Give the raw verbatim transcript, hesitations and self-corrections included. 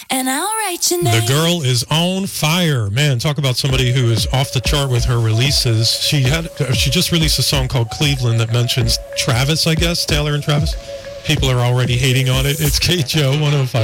and I'll write your name. The girl is on fire. Man, talk about somebody who is off the chart with her releases. She had she just released a song called Cleveland that mentions Travis, I guess, Taylor and Travis. People are already hating on it. It's K J O one oh five.